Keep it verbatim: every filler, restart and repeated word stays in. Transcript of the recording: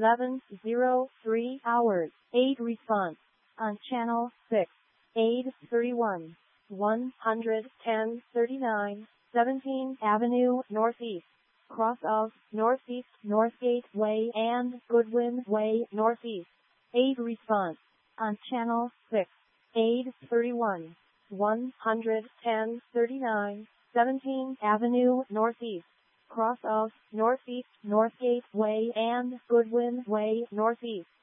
eleven oh three hours. eight response on channel six. eight thirty-one, one ten thirty-nine, seventeenth Avenue Northeast, cross of Northeast Northgate Way and Goodwin Way Northeast. eight response on channel six. eight thirty-one, one ten thirty-nine, seventeenth Avenue Northeast, cross of Northeast Northgate Way and Goodwin Way Northeast.